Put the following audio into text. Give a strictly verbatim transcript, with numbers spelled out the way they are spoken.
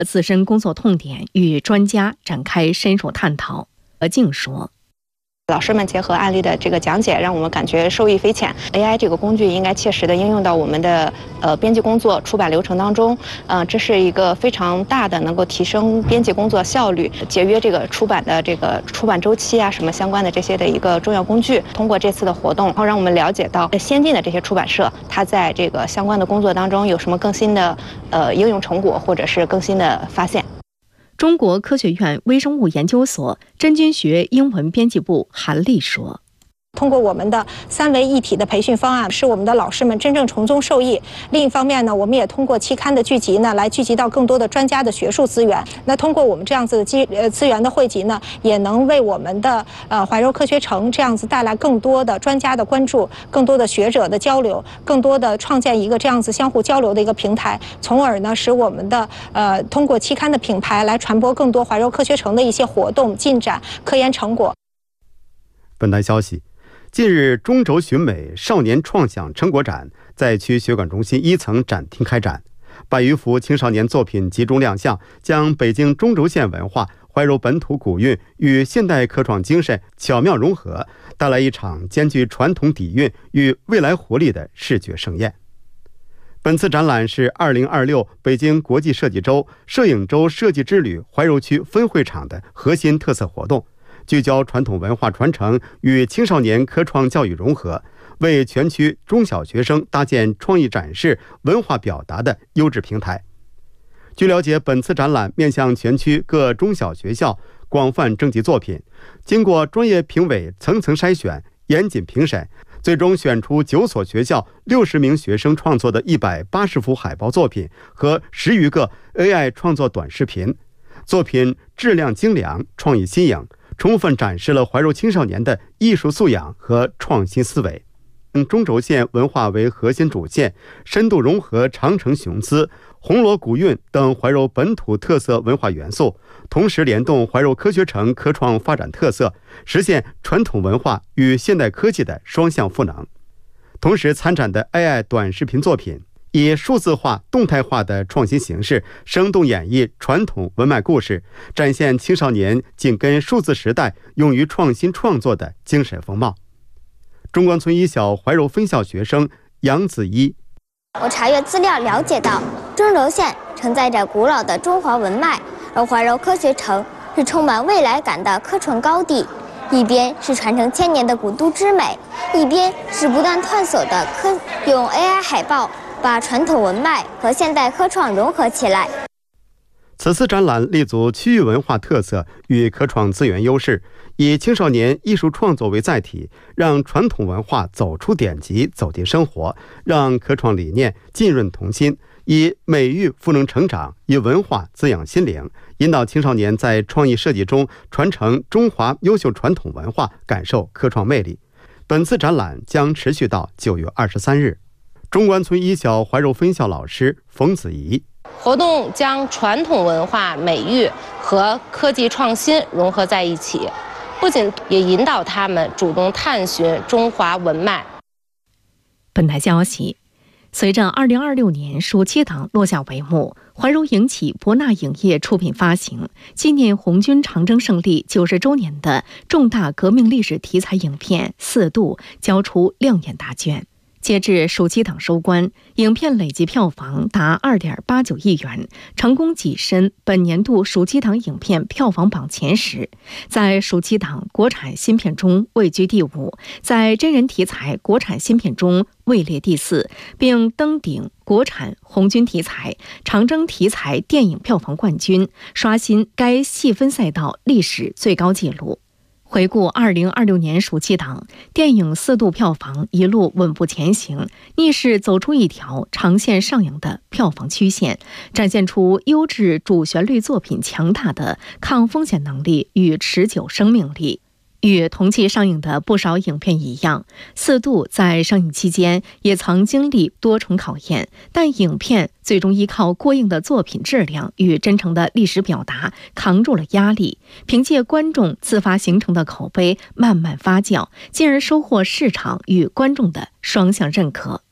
自身工作痛点，与专家展开深入探讨。何静说。 老师们结合案例的这个讲解，让我们感觉受益匪浅。A I 这个工具应该切实的应用到我们的呃编辑工作、出版流程当中。呃，这是一个非常大的能够提升编辑工作效率、节约这个出版的这个出版周期啊什么相关的这些的一个重要工具。通过这次的活动，然后让我们了解到先进的这些出版社，它在这个相关的工作当中有什么更新的呃应用成果，或者是更新的发现。 中国科学院微生物研究所真菌学英文编辑部韩丽说。 通过我们的三维一体的培训方案，使我们的老师们真正从中受益。另一方面呢，我们也通过期刊的聚集呢，来聚集到更多的专家的学术资源。那通过我们这样子的资呃资源的汇集呢，也能为我们的呃怀柔科学城这样子带来更多的专家的关注，更多的学者的交流，更多的创建一个这样子相互交流的一个平台，从而呢使我们的呃通过期刊的品牌来传播更多怀柔科学城的一些活动进展、科研成果。 本台消息。近日，中轴寻美少年创想成果展在区学馆中心一层展厅开展，百余幅青少年作品集中亮相，将北京中轴县文化、怀柔本土古韵与现代科创精神巧妙融合，带来一场兼具传统底蕴与未来活力的视觉盛宴。本次展览是二零二六北京国际设计周摄影周设计之旅怀柔区分会场的核心特色活动，聚焦传统文化传承与青少年科创教育融合，为全区中小学生搭建创意展示、文化表达的优质平台。据了解，本次展览面向全区各中小学校广泛征集作品，经过专业评委层层筛选、严谨评审，最终选出九所学校六十名学生创作的一百八十幅海报作品和十余个 A I 创作短视频。作品质量精良，创意新颖，充分展示了怀柔青少年的艺术素养和创新思维。以中轴线文化为核心主线，深度融合长城雄姿、红螺古韵等怀柔本土特色文化元素，同时联动怀柔科学城科创发展特色，实现传统文化与现代科技的双向赋能。同时，参展的 A I 短视频作品以数字化、动态化的创新形式，生动演绎传统文脉故事，展现青少年紧跟数字时代、勇于创新创作的精神风貌。中关村一小怀柔分校学生杨子一， 我查阅资料了解到，中轴线承载着古老的中华文脉，而怀柔科学城是充满未来感的科创高地。一边是传承千年的古都之美，一边是不断探索的科用 A I 海报把传统文脉和现代科创融合起来。 此次展览立足区域文化特色与科创资源优势，以青少年艺术创作为载体，让传统文化走出典籍，走进生活，让科创理念浸润童心，以美育赋能成长，以文化滋养心灵，引导青少年在创意设计中传承中华优秀传统文化，感受科创魅力。本次展览将持续到九月二十三日。中关村一小怀柔分校老师冯子怡， 活动将传统文化美育和科技创新融合在一起，不仅也引导他们主动探寻中华文脉。 本台消息，随着二零二六年暑期档落下帷幕，怀柔影启博纳影业出品发行纪念红军长征胜利九十周年的重大革命历史题材影片《四渡》交出亮眼答卷。截至暑期档收官，影片累计票房达 二点八九亿元，成功跻身本年度暑期档影片票房榜前十，在暑期档国产新片中位居第五，在真人题材国产新片中位列第四，并登顶国产红军题材、长征题材电影票房冠军，刷新该细分赛道历史最高纪录。回顾二零二六年暑期档，电影《四渡》票房一路稳步前行，逆势走出一条长线上扬的票房曲线，展现出优质主旋律作品强大的抗风险能力与持久生命力。与同期上映的不少影片一样，《四渡》在上映期间也曾经历多重考验，但影片最终依靠过硬的作品质量与真诚的历史表达扛住了压力，凭借观众自发形成的口碑慢慢发酵，进而收获市场与观众的双向认可。